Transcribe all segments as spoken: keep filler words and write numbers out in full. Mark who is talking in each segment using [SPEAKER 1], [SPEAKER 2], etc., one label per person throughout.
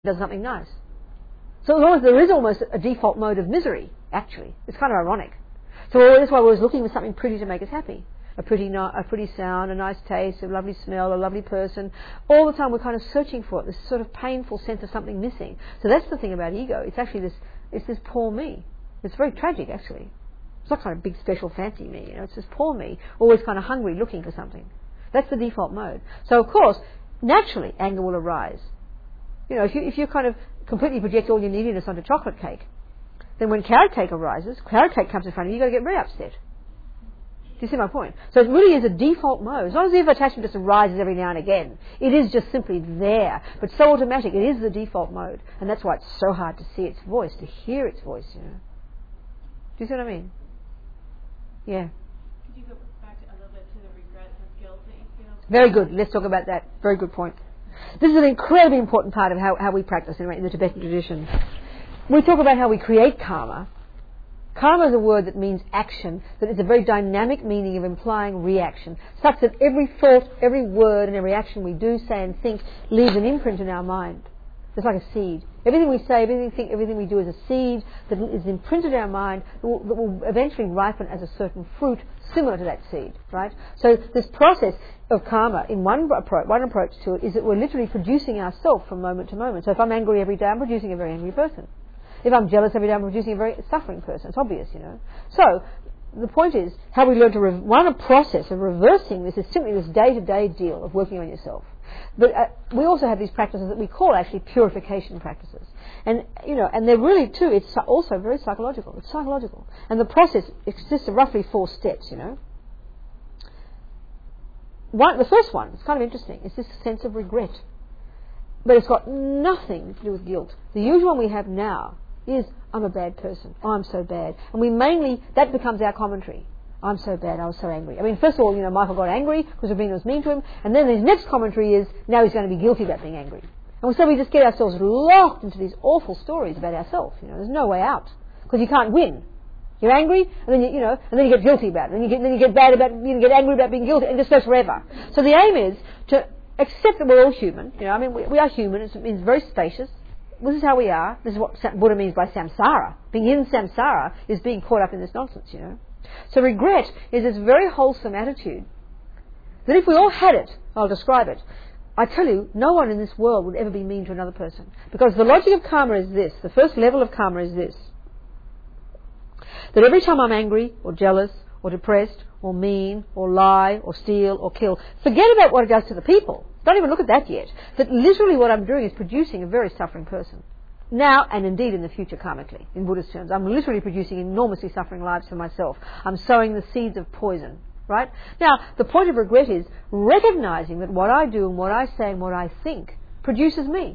[SPEAKER 1] does something nice. So almost, there is almost a default mode of misery, actually. It's kind of ironic. So that's why we're always looking for something pretty to make us happy. A pretty, no, a pretty sound, a nice taste, a lovely smell, a lovely person. All the time we're kind of searching for it, this sort of painful sense of something missing. So that's the thing about ego. It's actually this, it's this poor me. It's very tragic, actually. It's not kind of big, special, fancy me, you know. It's this poor me, always kind of hungry, looking for something. That's the default mode. So, of course, naturally, anger will arise. You know, if you, if you kind of completely project all your neediness onto chocolate cake, then when carrot cake arises, carrot cake comes in front of you, you've got to get very upset. Do you see my point? So it really is a default mode. It's not as if attachment just arises every now and again. It is just simply there. But so automatic, it is the default mode. And that's why it's so hard to see its voice, to hear its voice, you know. Do you see what I mean? Yeah.
[SPEAKER 2] Could you go back a little bit to the regret and guilt that you feel?
[SPEAKER 1] Very good. Let's talk about that. Very good point. This is an incredibly important part of how, how we practice in, in the Tibetan tradition. We talk about how we create karma. Karma is a word that means action, that is a very dynamic meaning of implying reaction, such that every thought, every word and every action we do, say and think leaves an imprint in our mind. It's like a seed. Everything we say, everything we think, everything we do is a seed that is imprinted in our mind that will, that will eventually ripen as a certain fruit similar to that seed, right? So this process of karma, in one approach, one approach to it, is that we're literally producing ourselves from moment to moment. So if I'm angry every day, I'm producing a very angry person. If I'm jealous every day, I'm producing a very suffering person. It's obvious, you know. So the point is, how we learn to, re- one process of reversing this is simply this day-to-day deal of working on yourself. But uh, we also have these practices that we call actually purification practices. And, you know, and they're really, too, it's also very psychological. It's psychological. And the process consists of roughly four steps, you know. One, the first one, it's kind of interesting, it's this sense of regret. But it's got nothing to do with guilt. The usual one we have now is, I'm a bad person. Oh, I'm so bad. And we mainly, that becomes our commentary. I'm so bad, I was so angry. I mean, first of all, you know, Michael got angry because Rabina was mean to him, and then his next commentary is, now he's going to be guilty about being angry. And so we just get ourselves locked into these awful stories about ourselves. You know, there's no way out, because you can't win. You're angry, and then you, you know, and then you get guilty about it, and then you get, then you get bad about, you get angry about being guilty, and it just goes forever. So the aim is to accept that we're all human. You know, I mean, we, we are human. It means very spacious. This is how we are. This is what Buddha means by samsara. Being in samsara is being caught up in this nonsense, you know. So regret is this very wholesome attitude that if we all had it, I'll describe it. I tell you, no one in this world would ever be mean to another person. Because the logic of karma is this. The first level of karma is this. That every time I'm angry or jealous or depressed or mean or lie or steal or kill, forget about what it does to the people. Don't even look at that yet. That literally what I'm doing is producing a very suffering person. Now, and indeed in the future karmically, in Buddhist terms. I'm literally producing enormously suffering lives for myself. I'm sowing the seeds of poison, right? Now, the point of regret is recognizing that what I do and what I say and what I think produces me.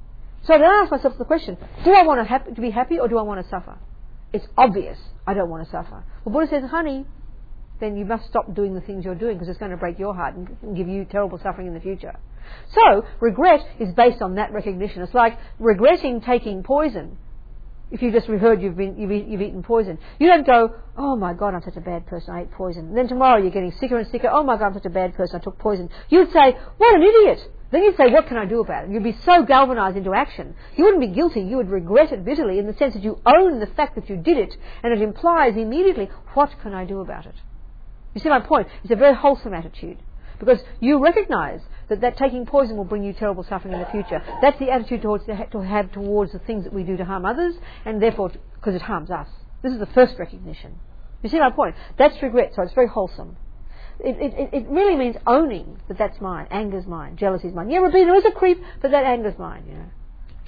[SPEAKER 1] So then I ask myself the question, do I want to, happy, to be happy or do I want to suffer? It's obvious I don't want to suffer. Well, Buddha says, honey, then you must stop doing the things you're doing because it's going to break your heart and give you terrible suffering in the future. So, regret is based on that recognition. It's like regretting taking poison. If you just heard you've, been, you've, eat, you've eaten poison, you don't go, oh my God, I'm such a bad person, I ate poison. And then tomorrow you're getting sicker and sicker, oh my God, I'm such a bad person, I took poison. You'd say, what an idiot. Then you'd say, what can I do about it? You'd be so galvanized into action. You wouldn't be guilty, you would regret it bitterly in the sense that you own the fact that you did it, and it implies immediately, what can I do about it? You see my point? It's a very wholesome attitude. Because you recognize that, that taking poison will bring you terrible suffering in the future. That's the attitude towards, to have towards the things that we do to harm others, and therefore, because it harms us. This is the first recognition. You see my point? That's regret, so it's very wholesome. It, it, it really means owning that that's mine, anger's mine, jealousy's mine. Yeah, Rabina is a creep, but that anger's mine, you know.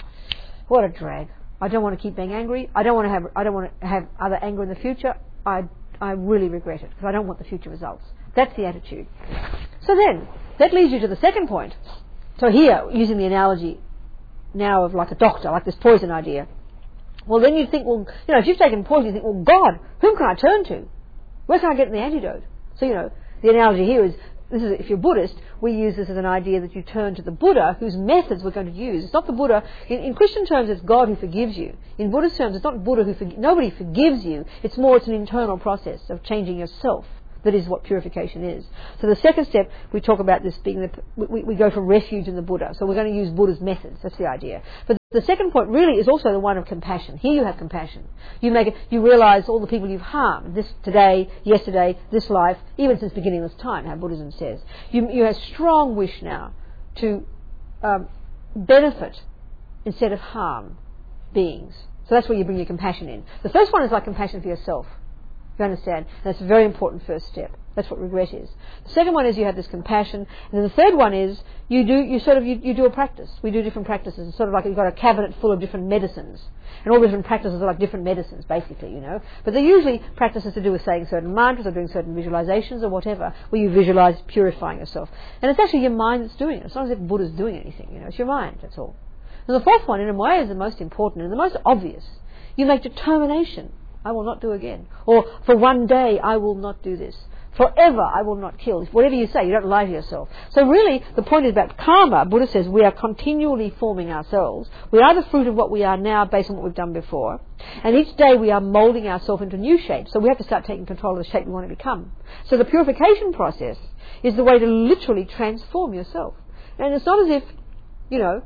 [SPEAKER 1] What a drag. I don't want to keep being angry. I don't want to have, I don't want to have other anger in the future. I, I really regret it, because I don't want the future results. That's the attitude. So then, that leads you to the second point. So here, using the analogy now of like a doctor, like this poison idea. Well, then you think, well, you know, if you've taken poison, you think, well, God, whom can I turn to? Where can I get the antidote? So, you know, the analogy here is, this is, if you're Buddhist, we use this as an idea that you turn to the Buddha, whose methods we're going to use. It's not the Buddha. In, in Christian terms, it's God who forgives you. In Buddhist terms, it's not Buddha who forgives. Nobody forgives you. It's more, it's an internal process of changing yourself. that is what purification is. So the second step, we talk about this being the, we, we go for refuge in the Buddha. So we're going to use Buddha's methods. That's the idea. But the second point really is also the one of compassion. Here you have compassion. You make it, you realise all the people you've harmed, this today, yesterday, this life, even since beginningless time, how Buddhism says. You, you have strong wish now to um, benefit instead of harm beings. So that's where you bring your compassion in. The first one is like compassion for yourself. You understand? And that's a very important first step. That's what regret is. The second one is you have this compassion, and then the third one is you do you sort of you, you do a practice. We do different practices. It's sort of like you've got a cabinet full of different medicines, and all the different practices are like different medicines, basically, you know. But they're usually practices to do with saying certain mantras or doing certain visualizations or whatever, where you visualize purifying yourself. And it's actually your mind that's doing it. It's not as if Buddha's doing anything, you know. It's your mind. That's all. And the fourth one, in a way, is the most important and the most obvious. You make determination. I will not do again. Or for one day, I will not do this. Forever, I will not kill. Whatever you say, you don't lie to yourself. So really, the point is about karma. Buddha says we are continually forming ourselves. We are the fruit of what we are now based on what we've done before. And each day we are moulding ourselves into new shapes. So we have to start taking control of the shape we want to become. So the purification process is the way to literally transform yourself. And it's not as if, you know,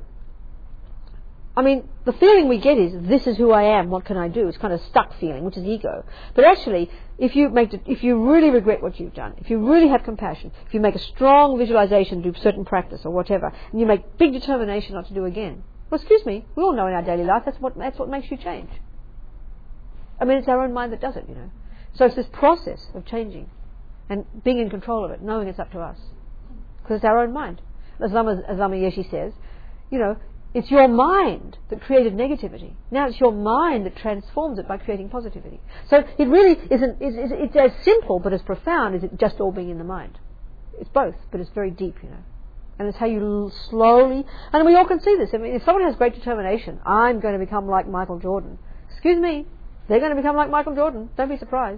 [SPEAKER 1] I mean, the feeling we get is, this is who I am, what can I do? It's kind of stuck feeling, which is ego. But actually, if you make, if you really regret what you've done, if you really have compassion, if you make a strong visualization, do certain practice or whatever, and you make big determination not to do again, well, excuse me, we all know in our daily life that's what, that's what makes you change. I mean, it's our own mind that does it, you know. So it's this process of changing and being in control of it, knowing it's up to us. Because it's our own mind. As Lama, as Lama Yeshe says, you know, it's your mind that created negativity. Now it's your mind that transforms it by creating positivity. So it really isn't, it's, it's as simple but as profound as it just all being in the mind. It's both, but it's very deep, you know. And it's how you slowly, and we all can see this. I mean, if someone has great determination, I'm going to become like Michael Jordan. Excuse me, they're going to become like Michael Jordan. Don't be surprised.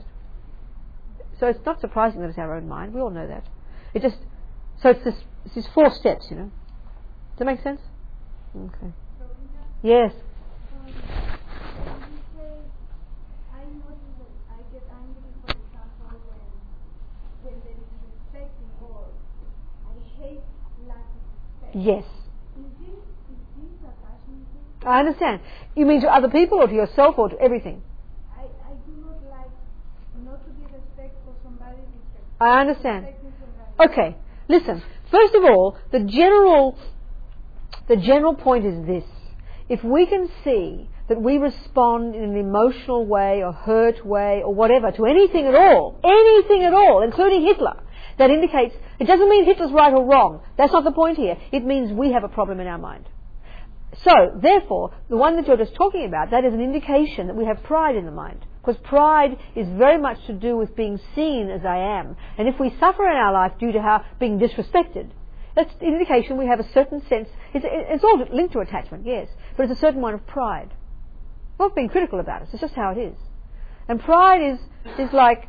[SPEAKER 1] So it's not surprising that it's our own mind. We all know that. It just, so it's this, it's these four steps, you know. Does that make sense? Okay. Yes.
[SPEAKER 3] Um, when you say, I notice that I get angry, for example, when when there is respect involved. I hate lack of respect.
[SPEAKER 1] Yes.
[SPEAKER 3] Is this is this attachment thing?
[SPEAKER 1] I understand. You mean to other people or to yourself or to everything?
[SPEAKER 3] I, I do not like not to be respectful for somebody respect.
[SPEAKER 1] I understand.
[SPEAKER 3] Respecting somebody.
[SPEAKER 1] Okay. Listen. First of all, the general the general point is this. If we can see that we respond in an emotional way or hurt way or whatever to anything at all, anything at all, including Hitler, that indicates, it doesn't mean Hitler's right or wrong. That's not the point here. It means we have a problem in our mind. So, therefore, the one that you're just talking about, that is an indication that we have pride in the mind. Because pride is very much to do with being seen as I am. And if we suffer in our life due to how being disrespected, that's an indication we have a certain sense, it's, it's all linked to attachment, yes, but it's a certain one of pride. Not being critical about it, it's just how it is. And pride is, is like,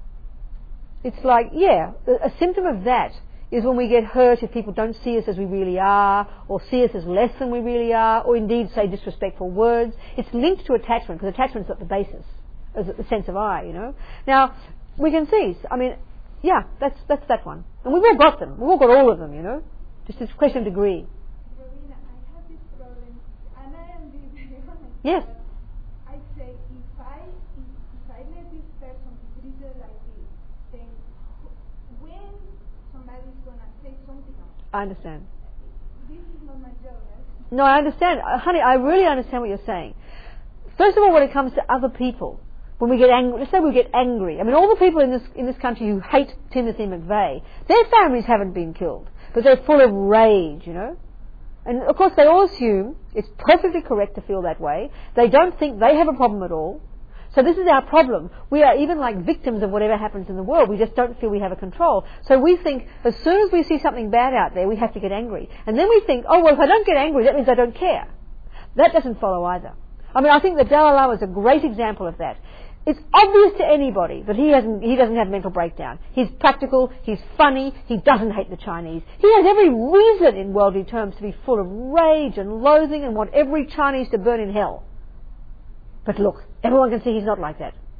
[SPEAKER 1] it's like, yeah, a, a symptom of that is when we get hurt if people don't see us as we really are, or see us as less than we really are, or indeed say disrespectful words. It's linked to attachment, because attachment's at the basis, as the sense of I, you know. Now, we can see, I mean, yeah, that's that's that one. And we've all got them. We've all got all of them, you know. Just it's a question of degree.
[SPEAKER 3] Rowena, I have this problem, and I am being very honest.
[SPEAKER 1] Yes.
[SPEAKER 3] I say, if I if, if I let this person be treated like this, then when somebody's going to say something else,
[SPEAKER 1] I understand.
[SPEAKER 3] this is not my job, right?
[SPEAKER 1] No, I understand. Uh, honey, I really understand what you're saying. First of all, when it comes to other people, when we get angry, let's say we get angry. I mean, all the people in this in this country who hate Timothy McVeigh, their families haven't been killed, but they're full of rage, you know. And of course, they all assume it's perfectly correct to feel that way. They don't think they have a problem at all. So this is our problem. We are even like victims of whatever happens in the world. We just don't feel we have a control. So we think as soon as we see something bad out there, we have to get angry. And then we think, oh, well, if I don't get angry, that means I don't care. That doesn't follow either. I mean, I think the Dalai Lama is a great example of that. It's obvious to anybody that he hasn't, he doesn't have mental breakdown. He's practical, he's funny, he doesn't hate the Chinese. He has every reason in worldly terms to be full of rage and loathing and want every Chinese to burn in hell. But look, everyone can see he's not like that.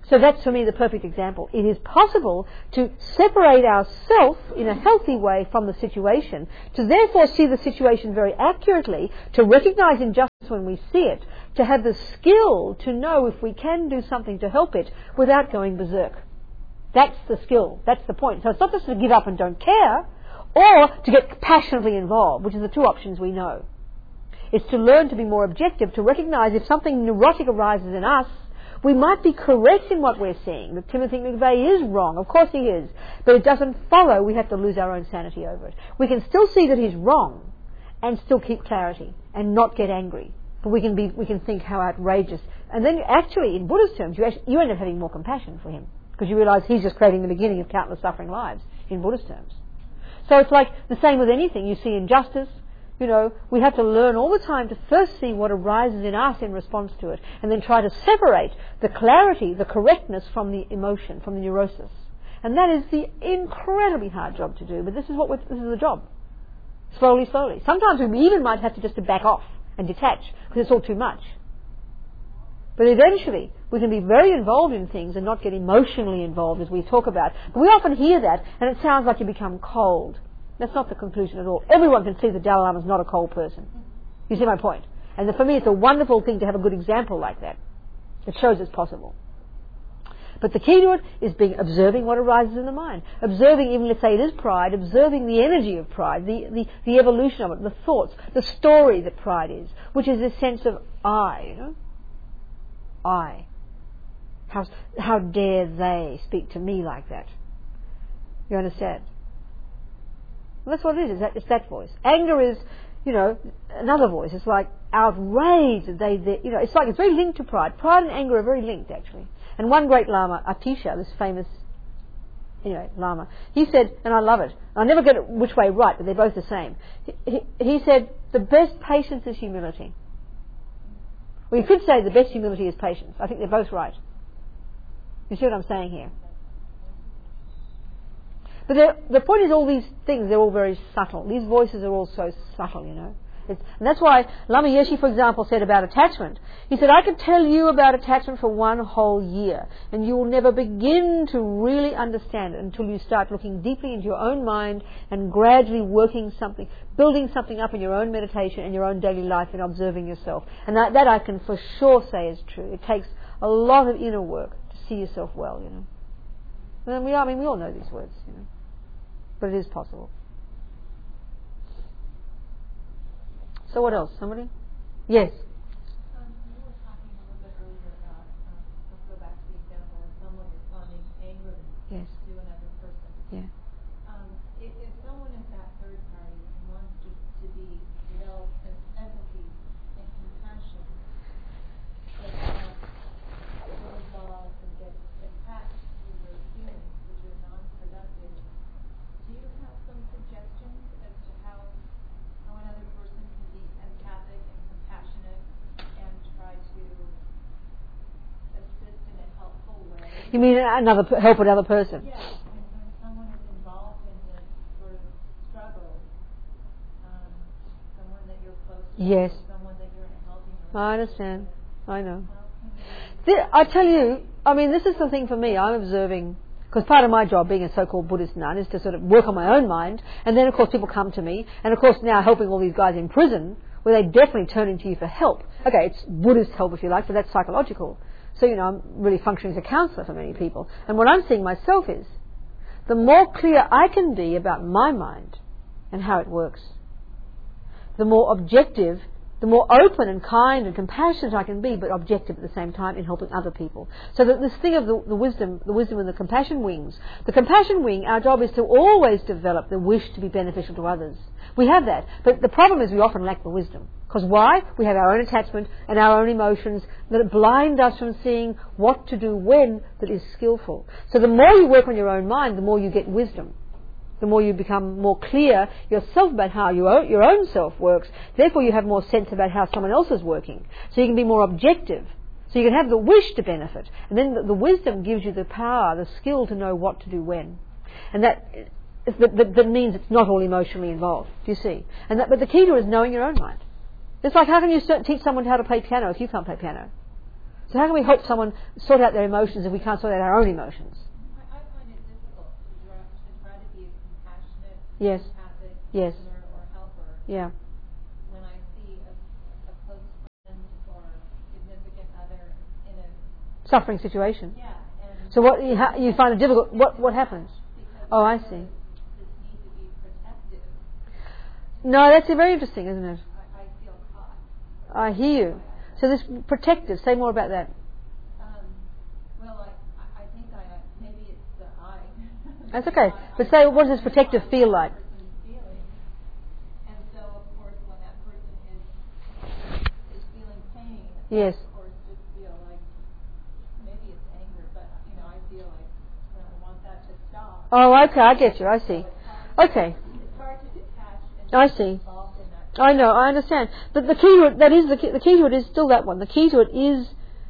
[SPEAKER 1] So that's for me the perfect example. It is possible to separate ourselves in a healthy way from the situation, to therefore see the situation very accurately, to recognize injustice when we see it, to have the skill to know if we can do something to help it without going berserk. That's the skill. That's the point. So it's not just to give up and don't care, or to get passionately involved, which are the two options we know. It's to learn to be more objective, to recognize if something neurotic arises in us, we might be correct in what we're seeing, that Timothy McVeigh is wrong. Of course he is. But it doesn't follow we have to lose our own sanity over it. We can still see that he's wrong and still keep clarity and not get angry. But we can be, we can think how outrageous. And then actually, in Buddhist terms, you, actually, you end up having more compassion for him because you realize he's just creating the beginning of countless suffering lives in Buddhist terms. So it's like the same with anything. You see injustice. You know, we have to learn all the time to first see what arises in us in response to it, and then try to separate the clarity, the correctness from the emotion, from the neurosis. And that is the incredibly hard job to do, but this is what we're, this is the job. Slowly, slowly. Sometimes we even might have to just to back off and detach, because it's all too much. But eventually, we can be very involved in things and not get emotionally involved, as we talk about. But we often hear that, and it sounds like you become cold. That's not the conclusion at all. Everyone can see the Dalai Lama is not a cold person. You see my point? And for me, it's a wonderful thing to have a good example like that. It shows it's possible. But the key to it is being observing what arises in the mind. Observing, even let's say it is pride, observing the energy of pride, the, the, the evolution of it, the thoughts, the story that pride is, which is this sense of I, you know? I. How, how dare they speak to me like that? You understand? Well, that's what it is. It's that, it's that voice. Anger is, you know, another voice. It's like outrage. They, they, you know, it's like it's very linked to pride. Pride and anger are very linked, actually. And one great Lama, Atisha, this famous, anyway, Lama, he said, and I love it. I never get it which way right, but they're both the same. He, he, he said, the best patience is humility. Well, you could say the best humility is patience. I think they're both right. You see what I'm saying here? But the point is all these things, they're all very subtle. These voices are all so subtle, you know. It's, and that's why Lama Yeshe, for example, said about attachment. He said, I could tell you about attachment for one whole year, and you will never begin to really understand it until you start looking deeply into your own mind and gradually working something, building something up in your own meditation and your own daily life and observing yourself. And that, that I can for sure say is true. It takes a lot of inner work to see yourself well, you know. And we, I mean, we all know these words, you know. But it is possible. So what else? Somebody? Yes.
[SPEAKER 2] Um, you were talking a little bit earlier about, um, let's go back to the example of someone responding angrily
[SPEAKER 1] Yes.
[SPEAKER 2] to another person.
[SPEAKER 1] Yeah.
[SPEAKER 2] Um, if, if someone is that third party and wants to, to be develop an empathy and compassion, but not get involved and get attached to your feelings, which are non-productive, do you have some suggestions as to how how another person can be empathic and compassionate and try to assist in a helpful way?
[SPEAKER 1] You mean another help another person?
[SPEAKER 2] Yes, and when someone is involved in this sort of struggle, um, someone that you're close to,
[SPEAKER 1] Yes.
[SPEAKER 2] someone that you're in a helping relationship.
[SPEAKER 1] I understand. I know.
[SPEAKER 2] How can you
[SPEAKER 1] The, I tell you, I mean, this is the thing for me. I'm observing, because part of my job being a so-called Buddhist nun is to sort of work on my own mind, and then of course people come to me, and of course now helping all these guys in prison, where they definitely turn into you for help. Okay, it's Buddhist help if you like, but that's psychological. So, you know, I'm really functioning as a counsellor for many people. And what I'm seeing myself is, the more clear I can be about my mind and how it works, the more objective, the more open and kind and compassionate I can be, but objective at the same time in helping other people. So that this thing of the, the wisdom, the wisdom and the compassion wings, the compassion wing, our job is to always develop the wish to be beneficial to others. We have that, but the problem is we often lack the wisdom. Because why? We have our own attachment and our own emotions that blind us from seeing what to do when that is skillful. So the more you work on your own mind, the more you get wisdom. The more you become more clear yourself about how your own, your own self works, therefore you have more sense about how someone else is working. So you can be more objective. So you can have the wish to benefit. And then the, the wisdom gives you the power, the skill to know what to do when. And that, that, that, that means it's not all emotionally involved. Do you see? And that, but the key to it is knowing your own mind. It's like, how can you teach someone how to play piano if you can't play piano? So how can we help someone sort out their emotions if we can't sort out our own emotions?
[SPEAKER 2] I, I find it difficult to try, to try to be a compassionate,
[SPEAKER 1] Yes.
[SPEAKER 2] empathic
[SPEAKER 1] Yes.
[SPEAKER 2] listener or helper
[SPEAKER 1] Yeah.
[SPEAKER 2] when I see a, a close friend or significant other in a
[SPEAKER 1] Suffering situation.
[SPEAKER 2] yeah. And
[SPEAKER 1] So what you, ha- you find it difficult. What what happens?
[SPEAKER 2] because
[SPEAKER 1] Oh, I
[SPEAKER 2] there's
[SPEAKER 1] see.
[SPEAKER 2] this need to be protective,
[SPEAKER 1] No, that's very interesting, isn't it?
[SPEAKER 2] I, I feel caught.
[SPEAKER 1] I hear you. So this protective. Say more about that.
[SPEAKER 2] Um, well, I, I think I maybe it's the I.
[SPEAKER 1] That's okay.
[SPEAKER 2] I-
[SPEAKER 1] But
[SPEAKER 2] I-
[SPEAKER 1] say, what does this protective feel like?
[SPEAKER 2] person's feelings. And so, of course, when that person is is feeling pain,
[SPEAKER 1] Yes.
[SPEAKER 2] I, of course, just feel like maybe it's anger, but you know, I feel like you know, I want that to stop.
[SPEAKER 1] Oh, okay. I get you. I see.
[SPEAKER 2] So it's hard,
[SPEAKER 1] Okay.
[SPEAKER 2] it's hard to detach and
[SPEAKER 1] I
[SPEAKER 2] get
[SPEAKER 1] see.
[SPEAKER 2] involved in that.
[SPEAKER 1] I know, I understand. But the key to it, that is the key, the key to it is still that one. The key to it is,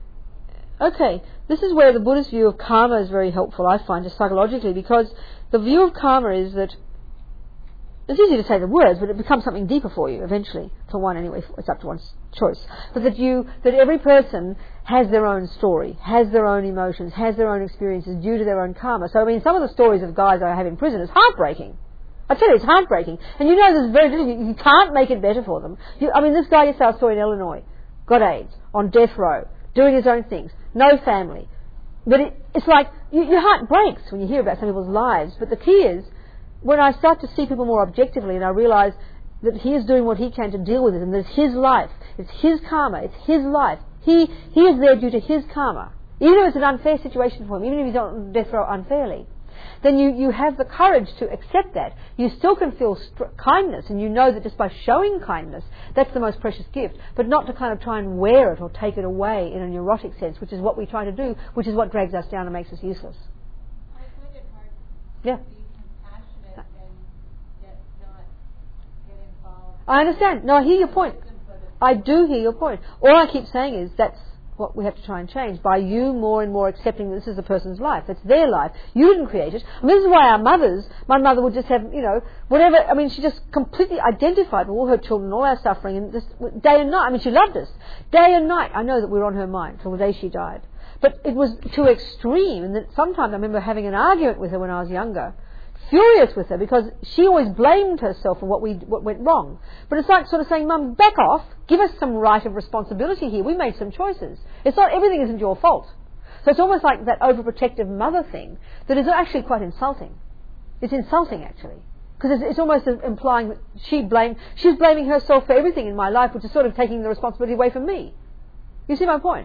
[SPEAKER 1] okay, this is where the Buddhist view of karma is very helpful, I find, just psychologically, because the view of karma is that, it's easy to say the words, but it becomes something deeper for you eventually, for one anyway, it's up to one's choice. But that you, that every person has their own story, has their own emotions, has their own experiences due to their own karma. So I mean, some of the stories of guys I have in prison is heartbreaking. I tell you, it's heartbreaking. And you know there's very little, you, you can't make it better for them. You, I mean, this guy yesterday I saw in Illinois, got AIDS, on death row, doing his own things, no family. But it, it's like, you, your heart breaks when you hear about some people's lives. But the key is, when I start to see people more objectively and I realise that he is doing what he can to deal with it, and that it's his life, it's his karma, it's his life. He, he is there due to his karma. Even if it's an unfair situation for him, even if he's on death row unfairly, then you, you have the courage to accept that. You still can feel st- kindness, and you know that just by showing kindness, that's the most precious gift, but not to kind of try and wear it or take it away in a neurotic sense, which is what we try to do, which is what drags us down and makes us useless.
[SPEAKER 2] I find it hard
[SPEAKER 1] Yeah.
[SPEAKER 2] to be compassionate and yet not get involved.
[SPEAKER 1] I understand. No, I hear your point. I do hear your point. All I keep saying is that's what we have to try and change, by you more and more accepting that this is a person's life. It's their life. You didn't create it. I mean, this is why our mothers, my mother would just have, you know, whatever, I mean, she just completely identified with all her children, all our suffering, and just day and night. I mean, she loved us. Day and night. I know that we were on her mind till the day she died. But it was too extreme, and that sometimes I remember having an argument with her when I was younger, furious with her, because she always blamed herself for what we what went wrong. But it's like sort of saying, Mum, back off, give us some right of responsibility here. We made some choices. It's not, everything isn't your fault. So it's almost like that overprotective mother thing that is actually quite insulting. It's insulting, actually. Because it's, it's almost implying that she blamed, she's blaming herself for everything in my life, which is sort of taking the responsibility away from me. You see my point?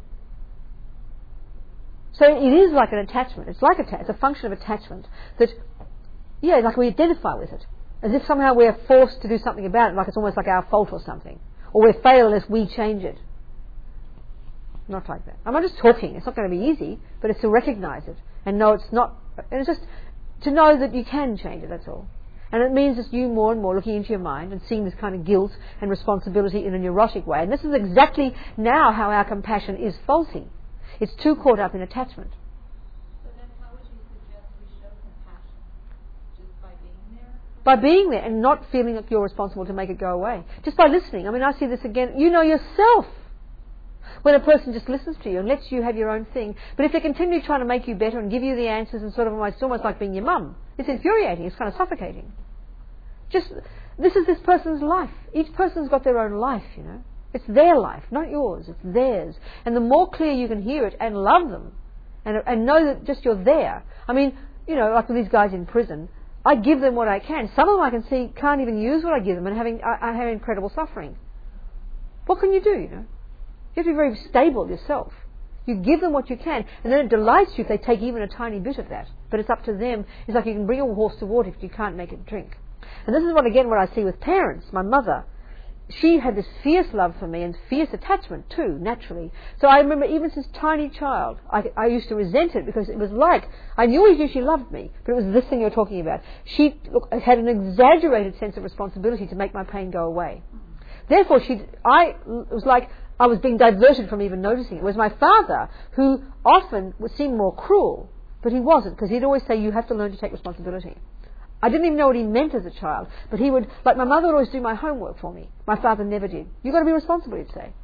[SPEAKER 1] So it is like an attachment. It's like a, it's a function of attachment that, yeah, like we identify with it. As if somehow we're forced to do something about it, like it's almost like our fault or something. Or we fail unless we change it. Not like that. I'm not just talking. It's not going to be easy, but it's to recognise it and know it's not. And it's just to know that you can change it, that's all. And it means just you more and more looking into your mind and seeing this kind of guilt and responsibility in a neurotic way. And this is exactly now how our compassion is faulty. It's too caught up in attachment.
[SPEAKER 2] So then how would you suggest we show compassion? Just by being there?
[SPEAKER 1] By being there and not feeling like you're responsible to make it go away. Just by listening. I mean, I see this again. You know yourself when a person just listens to you and lets you have your own thing. But if they continue trying to make you better and give you the answers and sort of almost, it's almost like being your mum, it's infuriating. It's kind of suffocating. Just, this is this person's life. Each person's got their own life, you know. It's their life, not yours. It's theirs. And the more clear you can hear it and love them and, and know that just you're there. I mean, you know, like with these guys in prison, I give them what I can. Some of them I can see can't even use what I give them and having, I, I have incredible suffering. What can you do, you know? You have to be very stable yourself. You give them what you can, and then it delights you if they take even a tiny bit of that. But it's up to them. It's like you can bring a horse to water if you can't make it drink. And this is what, again, what I see with parents. My mother, she had this fierce love for me and fierce attachment too, naturally. So I remember even since tiny child, I, I used to resent it because it was like, I knew always knew she loved me, but it was this thing you're talking about. She look, had an exaggerated sense of responsibility to make my pain go away. Therefore, she, I, it was like I was being diverted from even noticing it. It was my father who often would seem more cruel, but he wasn't, because he'd always say, you have to learn to take responsibility. I didn't even know what he meant as a child, but he would, like my mother would always do my homework for me. My father never did. You've got to be responsible, he'd say.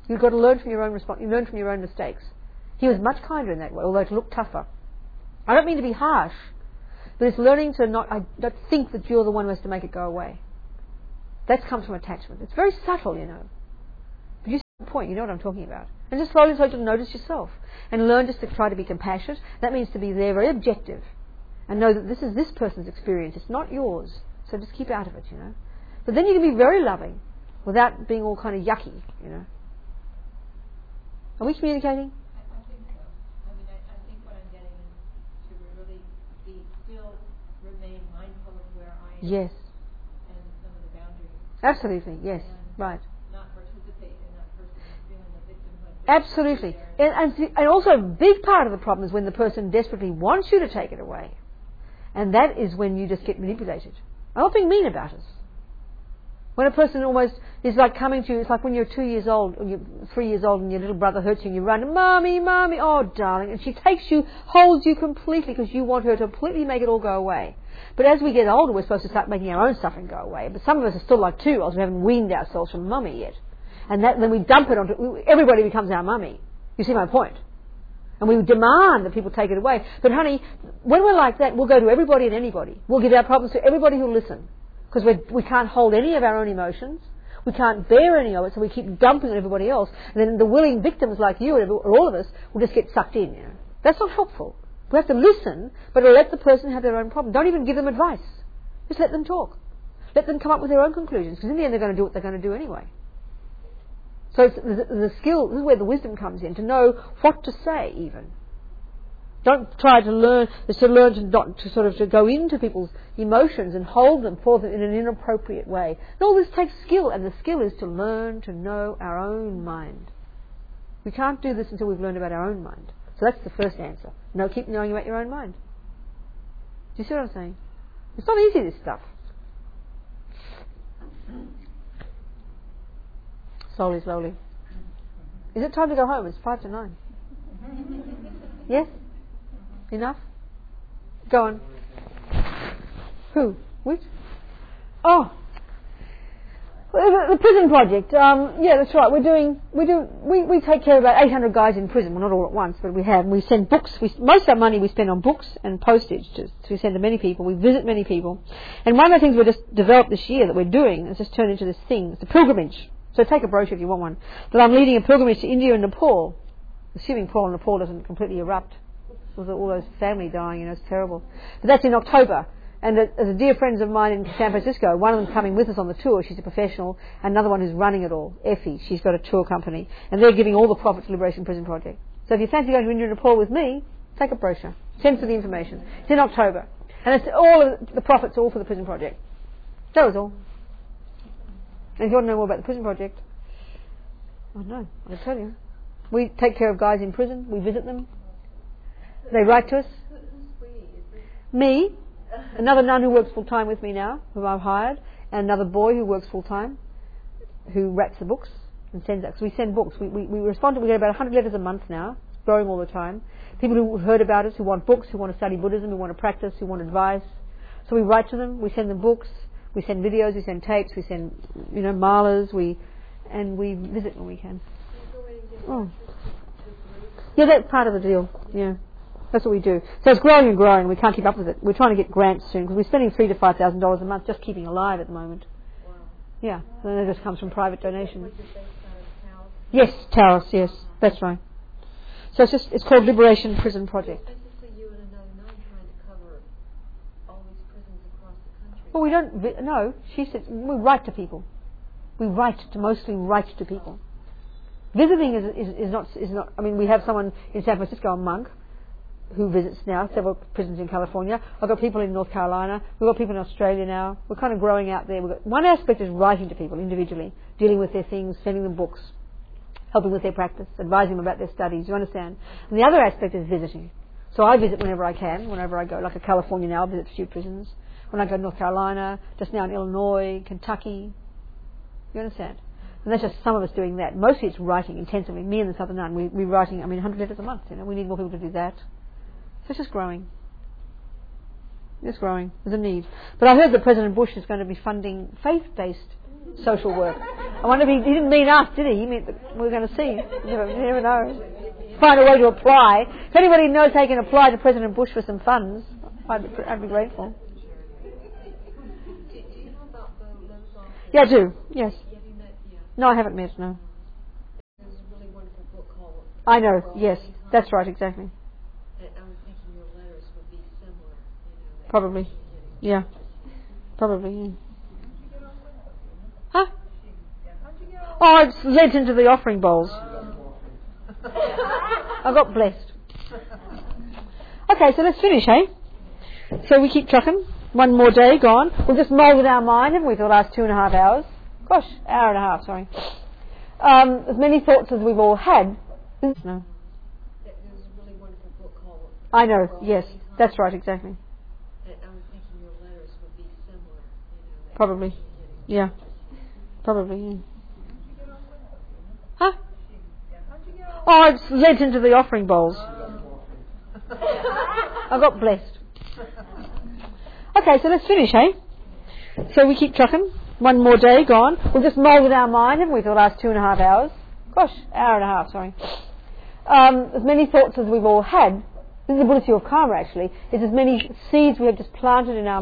[SPEAKER 1] You've got to learn from your own response. You learn from your own mistakes. He was much kinder in that way, although it looked tougher. I don't mean to be harsh, but it's learning to not, I don't think that you're the one who has to make it go away. That comes from attachment. It's very subtle, you know. But you see the point, you know what I'm talking about. And just slowly, slowly to notice yourself. And learn just to try to be compassionate. That means to be there, very objective. And know that this is this person's experience. It's not yours. So just keep out of it, you know. But then you can be very loving without being all kind of yucky, you know. Are we communicating?
[SPEAKER 2] I, I think so. I mean, I, I think what I'm getting is to really be still remain mindful of where I am.
[SPEAKER 1] Yes.
[SPEAKER 2] And some of the boundaries.
[SPEAKER 1] Absolutely, yes,
[SPEAKER 2] and
[SPEAKER 1] right.
[SPEAKER 2] Not participate in that person's feeling of victimhood.
[SPEAKER 1] Absolutely. And, and, and also a big part of the problem is when the person desperately wants you to take it away. And that is when you just get manipulated. I'm not being mean about it. When a person almost is like coming to you, it's like when you're two years old, or you're three years old and your little brother hurts you and you run, Mommy, Mommy, oh darling, and she takes you, holds you completely because you want her to completely make it all go away. But as we get older, we're supposed to start making our own suffering go away. But some of us are still like two-year-olds, we haven't weaned ourselves from Mummy yet. And that, then we dump it onto, everybody becomes our Mummy. You see my point? And we demand that people take it away. But honey, when we're like that, we'll go to everybody and anybody. We'll give our problems to everybody who'll listen. Because we we can't hold any of our own emotions. We can't bear any of it, so we keep dumping on everybody else. And then the willing victims like you or all of us will just get sucked in. You know? That's not helpful. We have to listen, but let the person have their own problem. Don't even give them advice. Just let them talk. Let them come up with their own conclusions, because in the end they're going to do what they're going to do anyway. So it's the, the skill, this is where the wisdom comes in, to know what to say even. Don't try to learn, is to learn to, not, to sort of to go into people's emotions and hold them for them in an inappropriate way. And all this takes skill, and the skill is to learn to know our own mind. We can't do this until we've learned about our own mind. So that's the first answer. No, keep knowing about your own mind. Do you see what I'm saying? It's not easy, this stuff. Slowly, slowly. Is it time to go home? It's five to nine. Yes? Enough? Go on. Who? Which? Oh, the, the prison project. Um, yeah, that's right. We're doing. We do. We, we take care of about eight hundred guys in prison. Well, not all at once, but we have. We send books. We, most of our money we spend on books and postage. To, to send to many people. We visit many people. And one of the things we just developed this year that we're doing is just turned into this thing. It's a pilgrimage. So take a brochure if you want one. But I'm leading a pilgrimage to India and Nepal, assuming Paul and Nepal doesn't completely erupt. With all those family dying, you know, it's terrible. But that's in October. And as a dear friends of mine in San Francisco, one of them coming with us on the tour, she's a professional, another one who's running it all, Effie, she's got a tour company, and they're giving all the profit to Liberation Prison Project. So if you fancy going to India and Nepal with me, take a brochure, send for the information. It's in October. And it's all of the profits all for the Prison Project. That was all. And if you want to know more about the Prison Project, I don't know, I'll tell you. We take care of guys in prison, we visit them. They write to us. Me, another nun who works full time with me now, who I've hired, and another boy who works full time, who writes the books and sends us. So we send books. We, we, we respond to, we get about one hundred letters a month now, growing all the time. People who have heard about us, who want books, who want to study Buddhism, who want to practice, who want advice. So we write to them, we send them books, we send videos, we send tapes, we send, you know, malas, we, and we visit when we can. Oh. Yeah, that's part of the deal, yeah. That's what we do. So it's growing and growing. We can't keep up with it. We're trying to get grants soon because we're spending three to five thousand dollars a month just keeping alive at the moment. Wow. Yeah, and then it just comes from private donations. Yes, Taos. Yes, that's right. So it's just it's called Liberation Prison Project.
[SPEAKER 4] Basically, you and another nun trying to cover all these prisons across the country.
[SPEAKER 1] Well, we don't. No, she said we write to people. We write to mostly write to people. Visiting is is, is not is not. I mean, we have someone in San Francisco, a monk, who visits now, several prisons in California. I've got people in North Carolina. We've got people in Australia now. We're kind of growing out there. We've got, one aspect is writing to people individually, dealing with their things, sending them books, helping with their practice, advising them about their studies, you understand? And the other aspect is visiting. So I visit whenever I can, whenever I go, like in California now, I visit a few prisons. When I go to North Carolina, just now in Illinois, Kentucky, you understand? And that's just some of us doing that. Mostly it's writing intensively. Me and this other nun, we, we're writing, I mean, one hundred letters a month, you know, we need more people to do that. So it's just growing. It's growing. There's a need. But I heard that President Bush is going to be funding faith-based social work. I wonder if he, he didn't mean us, did he? He meant that we we're going to see. You never, you never know. Find a way to apply. If anybody knows how you can apply to President Bush for some funds, I'd be, I'd be grateful.
[SPEAKER 4] Do you know about the Lowe's office?
[SPEAKER 1] Yeah, I do. Yes.
[SPEAKER 4] Have you met? Yeah.
[SPEAKER 1] No, I haven't met. No.
[SPEAKER 4] There's a really wonderful book called.
[SPEAKER 1] I know.
[SPEAKER 4] Well,
[SPEAKER 1] Yes,
[SPEAKER 4] Anytime.
[SPEAKER 1] that's right. Exactly.
[SPEAKER 4] I I was thinking your letters would be similar. You know, that
[SPEAKER 1] Probably.
[SPEAKER 4] you're getting.
[SPEAKER 1] Yeah. Probably. Yeah. Huh? Oh, it's led into the offering bowls. I got blessed. Okay, so let's finish, eh? So we keep trucking. One more day gone. We've just moulded our mind, haven't we, for the last two and a half hours? Gosh, hour and a half, sorry. Um, as many thoughts as we've all had. No.
[SPEAKER 4] There's a really wonderful book called.
[SPEAKER 1] I know,
[SPEAKER 4] Well,
[SPEAKER 1] yes.
[SPEAKER 4] Anytime.
[SPEAKER 1] That's right, exactly.
[SPEAKER 4] I I was thinking your letters would be similar. You know, that
[SPEAKER 1] Probably.
[SPEAKER 4] you're getting.
[SPEAKER 1] Yeah. Probably, yeah. Huh? Oh, it's led into the offering bowls. I got blessed. Okay, so let's finish, eh? So we keep trucking. One more day gone. We've just moulded our mind, haven't we, for the last two and a half hours? Gosh, hour and a half, sorry. Um, as many thoughts as we've all had. This is the Buddhist view of karma, actually. It's as many seeds we have just planted in our